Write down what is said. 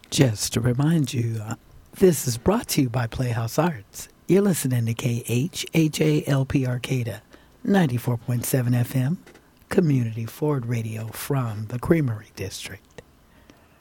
Just to remind you, this is brought to you by Playhouse Arts. You're listening to KHHALP Arcata, 94.7 FM, Community Ford Radio from the Creamery District.